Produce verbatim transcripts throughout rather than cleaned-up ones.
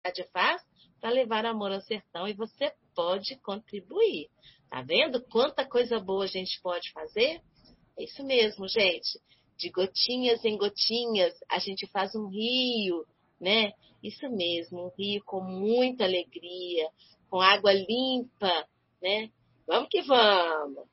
faz para levar amor ao sertão e você pode contribuir. Tá vendo quanta coisa boa a gente pode fazer? É isso mesmo, gente. De gotinhas em gotinhas, a gente faz um rio, né? Isso mesmo, um rio com muita alegria, com água limpa, né? Vamos que vamos!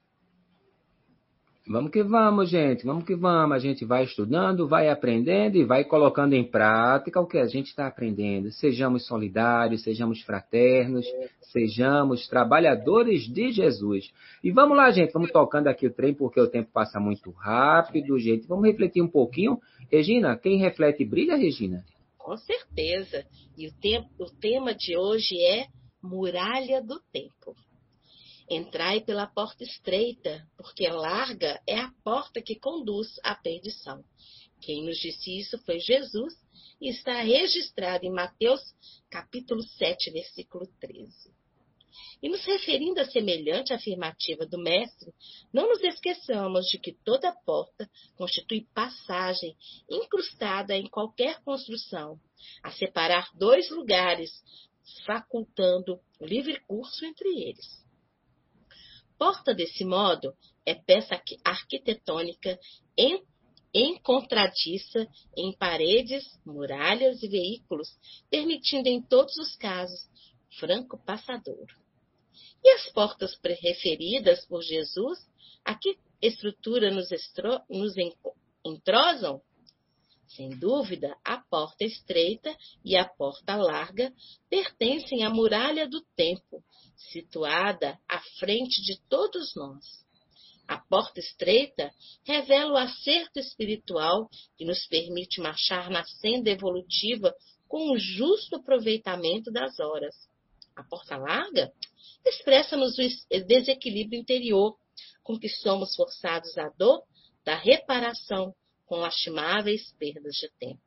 Vamos que vamos, gente. Vamos que vamos. A gente vai estudando, vai aprendendo e vai colocando em prática o que a gente está aprendendo. Sejamos solidários, sejamos fraternos, sejamos trabalhadores de Jesus. E vamos lá, gente. Vamos tocando aqui o trem, porque o tempo passa muito rápido, gente. Vamos refletir um pouquinho. Regina, quem reflete brilha, Regina? Com certeza. E o, tempo, o tema de hoje é Muralha do Tempo. Entrai pela porta estreita, porque larga é a porta que conduz à perdição. Quem nos disse isso foi Jesus e está registrado em Mateus capítulo sete, versículo treze. E nos referindo à semelhante afirmativa do Mestre, não nos esqueçamos de que toda porta constitui passagem incrustada em qualquer construção, a separar dois lugares, facultando o livre curso entre eles. Porta, desse modo, é peça arquitetônica encontradiça em paredes, muralhas e veículos, permitindo em todos os casos franco passadouro. E as portas referidas por Jesus, a que estrutura nos, estro, nos entrosam? Sem dúvida, a porta estreita e a porta larga pertencem à muralha do tempo, situada à frente de todos nós. A porta estreita revela o acerto espiritual que nos permite marchar na senda evolutiva com o justo aproveitamento das horas. A porta larga expressa-nos o desequilíbrio interior com que somos forçados à dor da reparação com lastimáveis perdas de tempo.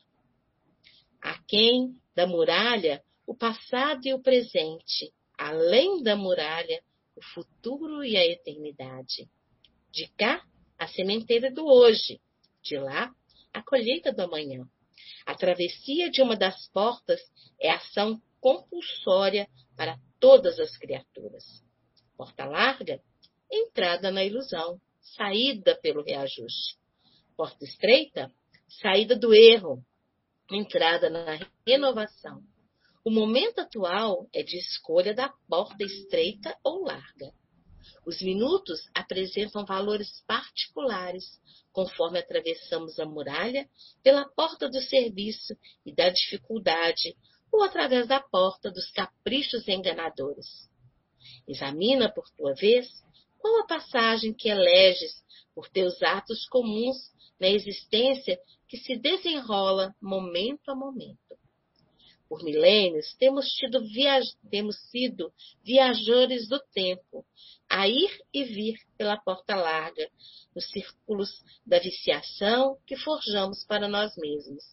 Aquém da muralha, o passado e o presente, além da muralha, o futuro e a eternidade. De cá, a sementeira do hoje, de lá, a colheita do amanhã. A travessia de uma das portas é ação compulsória para todas as criaturas. Porta larga, entrada na ilusão, saída pelo reajuste. Porta estreita, saída do erro, entrada na renovação. O momento atual é de escolha da porta estreita ou larga. Os minutos apresentam valores particulares, conforme atravessamos a muralha pela porta do serviço e da dificuldade, ou através da porta dos caprichos enganadores. Examina, por tua vez, qual a passagem que eleges por teus atos comuns na existência que se desenrola momento a momento. Por milênios, temos, tido viaj... temos sido viajores do tempo, a ir e vir pela porta larga, nos círculos da viciação que forjamos para nós mesmos,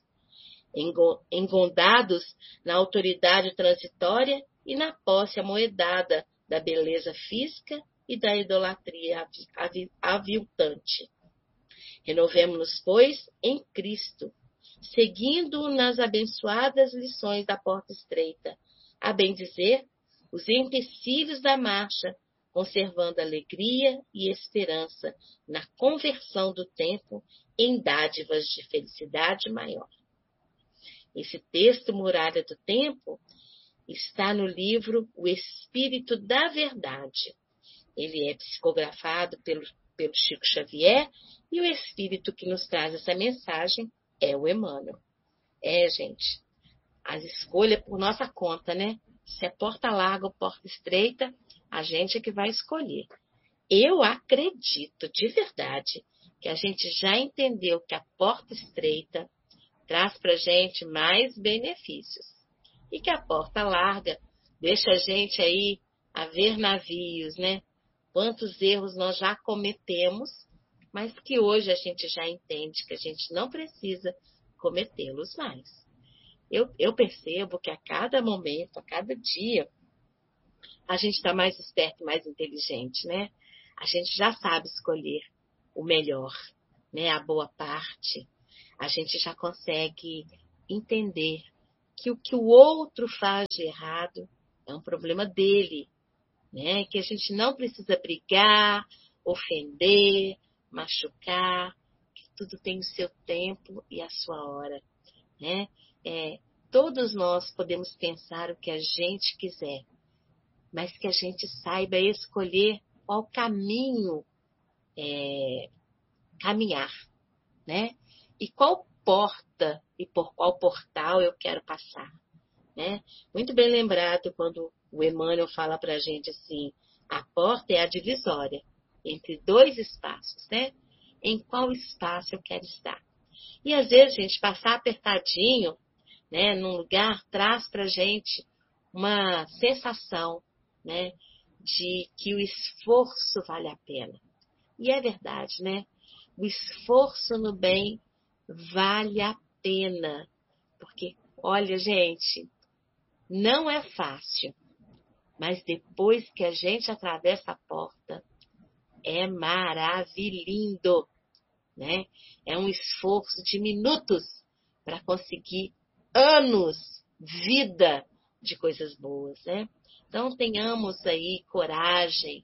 engondados na autoridade transitória e na posse amoedada da beleza física e da idolatria aviltante. Renovemo-nos, pois, em Cristo, seguindo nas abençoadas lições da porta estreita, a bem dizer, os empecilhos da marcha, conservando alegria e esperança na conversão do tempo em dádivas de felicidade maior. Esse texto, Muralha do Tempo, está no livro O Espírito da Verdade. Ele é psicografado pelo, pelo Chico Xavier e o Espírito que nos traz essa mensagem é o Emmanuel. É, gente, as escolhas por nossa conta, né? Se é porta larga ou porta estreita, a gente é que vai escolher. Eu acredito, de verdade, que a gente já entendeu que a porta estreita traz para a gente mais benefícios. E que a porta larga deixa a gente aí a ver navios, né? Quantos erros nós já cometemos, mas que hoje a gente já entende que a gente não precisa cometê-los mais. Eu, eu percebo que a cada momento, a cada dia, a gente está mais esperto, mais inteligente, né? A gente já sabe escolher o melhor, né? A boa parte. A gente já consegue entender que o que o outro faz de errado é um problema dele, né? Que a gente não precisa brigar, ofender, machucar, que tudo tem o seu tempo e a sua hora, né? É, todos nós podemos pensar o que a gente quiser, mas que a gente saiba escolher qual caminho é, caminhar, né? E qual porta e por qual portal eu quero passar, né? Muito bem lembrado quando o Emmanuel fala para a gente assim, a porta é a divisória entre dois espaços, né? Em qual espaço eu quero estar? E às vezes, gente, passar apertadinho, né, num lugar traz para a gente uma sensação, né, de que o esforço vale a pena. E é verdade, né? O esforço no bem vale a pena. Porque, olha, gente, não é fácil. Mas depois que a gente atravessa a porta, é maravilhoso, né? É um esforço de minutos para conseguir anos, vida de coisas boas, né? Então, tenhamos aí coragem,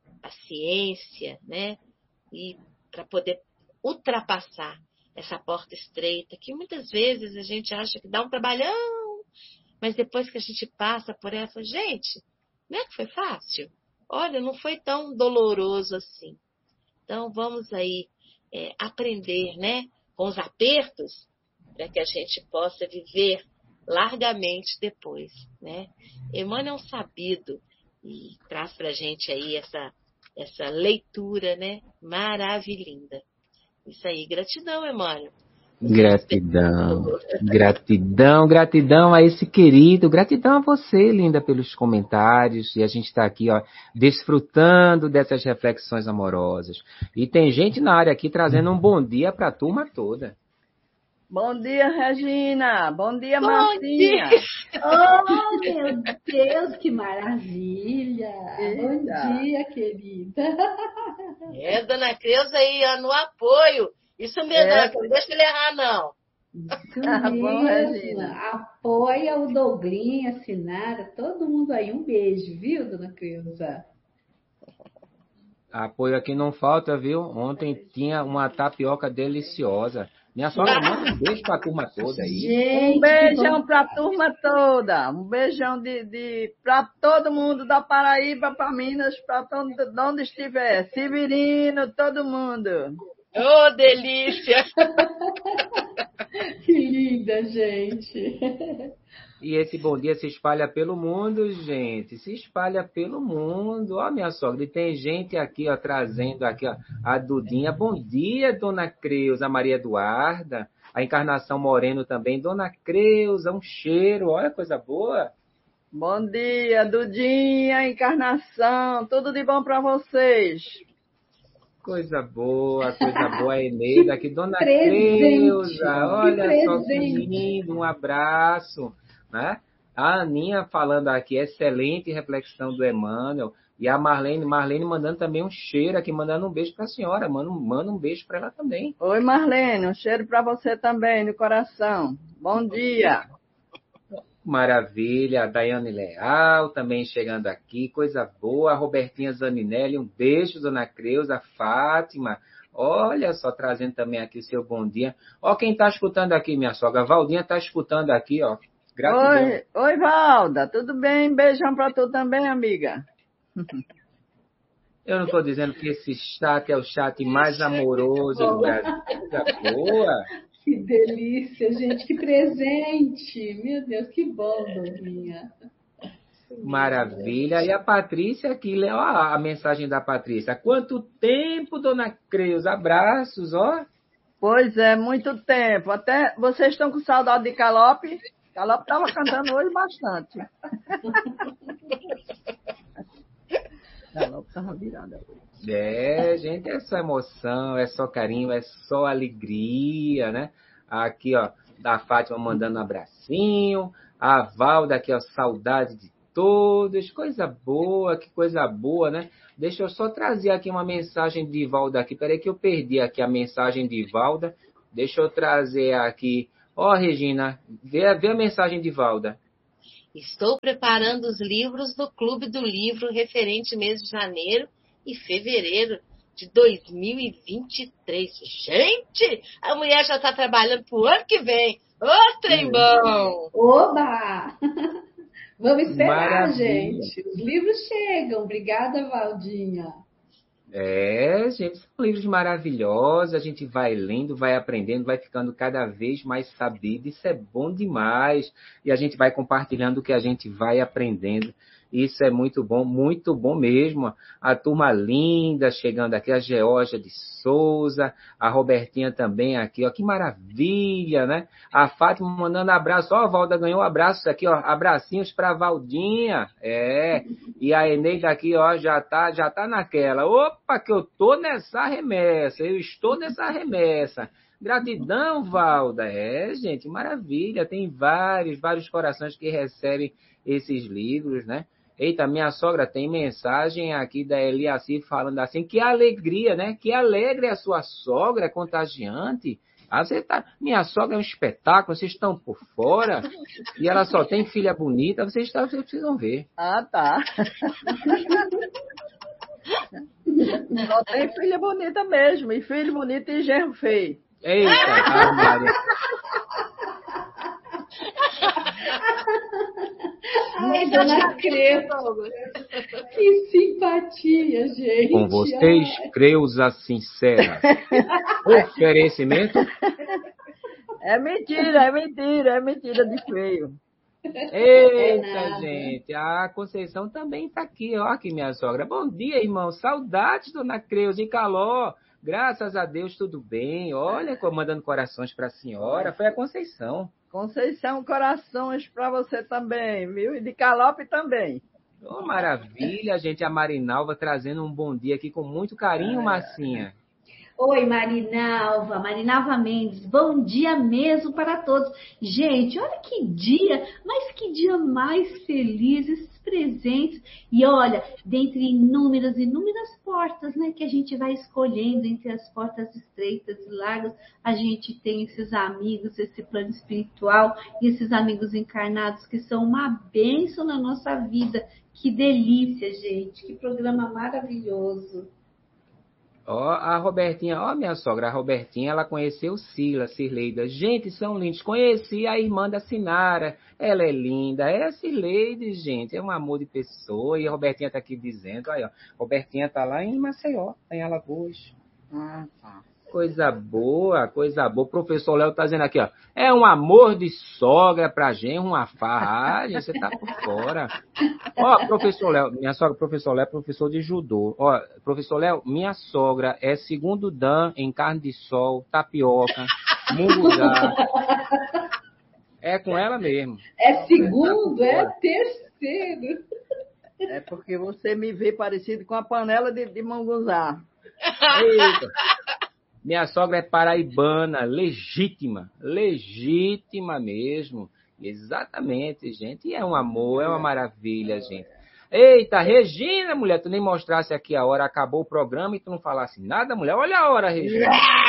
paciência, né? E para poder ultrapassar essa porta estreita, que muitas vezes a gente acha que dá um trabalhão, mas depois que a gente passa por ela, fala, gente, não é que foi fácil? Olha, não foi tão doloroso assim. Então, vamos aí é, aprender, né, com os apertos, para que a gente possa viver largamente depois, né? Emmanuel é um sabido e traz para a gente aí essa, essa leitura, né, maravilhosa. Isso aí, gratidão, Emmanuel. Gratidão, gratidão, gratidão a esse querido, gratidão a você, linda, pelos comentários, e a gente está aqui, ó, desfrutando dessas reflexões amorosas. E tem gente na área aqui trazendo um bom dia para a turma toda. Bom dia, Regina. Bom dia, Bom Marcinha. dia. Oh, meu Deus, que maravilha! Eita. Bom dia, querida. É, dona Creuza aí, ó, no apoio. Isso mesmo, É. dona Creuza, não deixa ele errar, não. Isso Tá bom, mesmo. Regina. Apoia o Douglinha, a Sinara, todo mundo aí. Um beijo, viu, dona Creuza? Apoio aqui não falta, viu? Ontem tinha uma tapioca deliciosa. Minha sogra manda um beijo para a turma toda aí. Gente, Um beijão que bom. para a turma toda. Um beijão de, de, para todo mundo da Paraíba, para Minas, para onde estiver. Severino, todo mundo. Ô, delícia! Que linda, gente. E esse bom dia se espalha pelo mundo, gente. Se espalha pelo mundo. Ó, minha sogra. E tem gente aqui, ó, trazendo aqui, ó, a Dudinha. Bom dia, dona Creuza, a Maria Eduarda. A Encarnação Moreno também. Dona Creuza, um cheiro. Olha, coisa boa. Bom dia, Dudinha, Encarnação. Tudo de bom para vocês. Coisa boa, coisa boa, a Eneida aqui. Dona presente, Creuza, olha que só que presente. lindo. Um abraço. Né? A Aninha falando aqui, excelente reflexão do Emmanuel. E a Marlene, Marlene mandando também um cheiro aqui, mandando um beijo para a senhora. Manda, manda um beijo para ela também. Oi, Marlene, um cheiro para você também, no coração. Bom dia. Maravilha. A Daiane Leal também chegando aqui, coisa boa. A Robertinha Zaninelli, um beijo, dona Creuza. A Fátima, olha só, trazendo também aqui o seu bom dia. Ó, quem está escutando aqui, minha sogra, a Valdinha está escutando aqui, ó. Gratidão. Oi, oi, Valda, tudo bem? Beijão para tu também, amiga. Eu não estou dizendo que esse chat é o chat mais amoroso do Brasil. Coisa boa. Que delícia, gente, que presente. Meu Deus, que bom, Douglinha. Maravilha. E a Patrícia aqui, olha a mensagem da Patrícia. Quanto tempo, dona Creuza? Abraços, ó. Pois é, muito tempo. Até vocês estão com saudade de Calope? Calope estava cantando hoje bastante. Calope estava virada hoje. É, gente, é só emoção, é só carinho, é só alegria, né? Aqui, ó, da Fátima mandando um abracinho. A Valda aqui, ó, saudade de todos. Coisa boa, que coisa boa, né? Deixa eu só trazer aqui uma mensagem de Valda aqui. Peraí que eu perdi aqui a mensagem de Valda. Deixa eu trazer aqui. Ó, Regina, vê, vê a mensagem de Valda. Estou preparando os livros do Clube do Livro referente mês de janeiro e fevereiro de dois mil e vinte e três. Gente, a mulher já está trabalhando para o ano que vem. Ô, trem bom! Oba! Vamos esperar, Maravilha. gente. Os livros chegam. Obrigada, Valdinha. É, gente, são livros maravilhosos, a gente vai lendo, vai aprendendo, vai ficando cada vez mais sabido, isso é bom demais, e a gente vai compartilhando o que a gente vai aprendendo, isso é muito bom, muito bom mesmo, a turma linda chegando aqui, a Georgia de Souza, a Robertinha também aqui, ó, que maravilha, né? A Fátima mandando abraço, ó, a Valda ganhou abraços aqui, ó, abracinhos pra Valdinha, é, e a Eneida aqui, ó, já tá, já tá naquela, opa, que eu tô nessa remessa, eu estou nessa remessa. Gratidão, Valda. É, gente, maravilha. Tem vários, vários corações que recebem esses livros, né? Eita, minha sogra tem mensagem aqui da Eliaci falando assim, que alegria, né? Que alegre a sua sogra, é contagiante. Ah, você tá... Minha sogra é um espetáculo, vocês estão por fora. E ela só tem filha bonita, vocês, estão... vocês precisam ver. Ah, tá. Só tem filha bonita mesmo, e filho bonito e genro feio. Eita, ah, Maria. Ai, dona Creuza, que simpatia, gente. Com vocês, Ai. Creuza Sincera. Oferecimento. É mentira, é mentira, é mentira de feio. Eita, É gente, a Conceição também está aqui, ó, aqui minha sogra. Bom dia, irmão, saudades, dona Creuza, em Caló. Graças a Deus, tudo bem. Olha, mandando corações para a senhora, foi a Conceição. Conceição, corações para você também, viu? E de Calope também. Oh, maravilha, gente. A Marinalva trazendo um bom dia aqui com muito carinho, Marcinha. Oi, Marinalva, Marinalva Mendes, bom dia mesmo para todos. Gente, olha que dia, mas que dia mais feliz, esses presentes. E olha, dentre inúmeras, inúmeras portas, né, que a gente vai escolhendo, entre as portas estreitas e largas, a gente tem esses amigos, esse plano espiritual e esses amigos encarnados que são uma bênção na nossa vida. Que delícia, gente, que programa maravilhoso. Ó, a Robertinha, ó, minha sogra, a Robertinha, ela conheceu Silas, Cirleida. Gente, são lindos. Conheci a irmã da Sinara. Ela é linda. É a Cirleide, gente. É um amor de pessoa. E a Robertinha tá aqui dizendo, aí, ó. Robertinha tá lá em Maceió, tá em Alagoas. Ah, tá. Coisa boa, coisa boa. O professor Léo tá dizendo aqui, ó. É um amor de sogra pra gente, uma farra. Ah, gente, você tá por fora. Ó, professor Léo, minha sogra, professor Léo, é professor de judô. Ó, professor Léo, minha sogra é segundo dan em carne de sol, tapioca, munguzá. É com ela mesmo. É segundo, é terceiro. É porque você me vê parecido com a panela de, de munguzá. Eita. Minha sogra é paraibana, legítima, legítima mesmo. Exatamente, gente. E é um amor, é uma maravilha, gente. Eita, Regina, mulher, tu nem mostrasse aqui a hora, acabou o programa e tu não falasse nada, mulher. Olha a hora, Regina.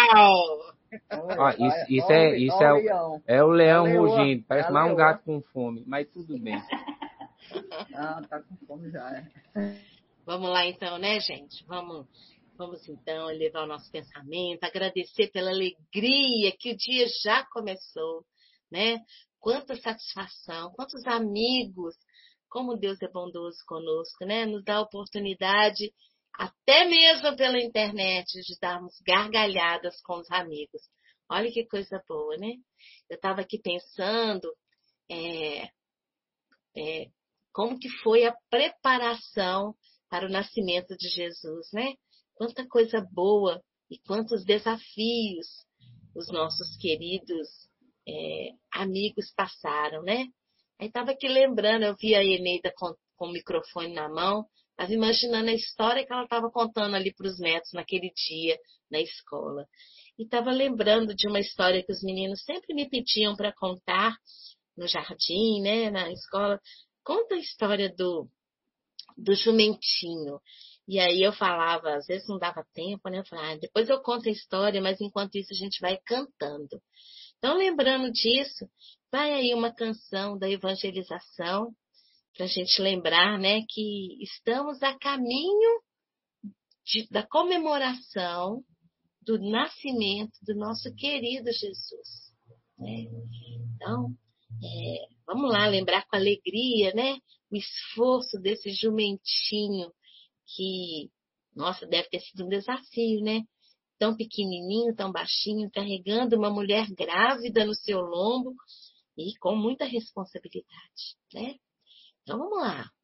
Ó, isso, isso é, isso é, o, é o leão rugindo, parece mais um gato com fome, mas tudo bem. Ah, tá com fome já, é. Vamos lá então, né, gente? Vamos, vamos então elevar o nosso pensamento, agradecer pela alegria que o dia já começou, né? Quanta satisfação, quantos amigos, como Deus é bondoso conosco, né? Nos dá a oportunidade, até mesmo pela internet, de darmos gargalhadas com os amigos. Olha que coisa boa, né? Eu estava aqui pensando é, é, como que foi a preparação para o nascimento de Jesus, né? Quanta coisa boa e quantos desafios os nossos queridos é, amigos passaram, né? Aí estava aqui lembrando, eu vi a Eneida com, com o microfone na mão, estava imaginando a história que ela estava contando ali para os netos naquele dia na escola. E estava lembrando de uma história que os meninos sempre me pediam para contar no jardim, né, na escola. Conta a história do, do jumentinho. E aí eu falava, às vezes não dava tempo, né? Eu falava, ah, depois eu conto a história, mas enquanto isso a gente vai cantando. Então, lembrando disso, vai aí uma canção da evangelização, para a gente lembrar, né, que estamos a caminho de, da comemoração do nascimento do nosso querido Jesus. Né? Então, é, vamos lá lembrar com alegria, né, o esforço desse jumentinho que, nossa, deve ter sido um desafio, né? Tão pequenininho, tão baixinho, carregando uma mulher grávida no seu lombo e com muita responsabilidade, né? Então, vamos lá.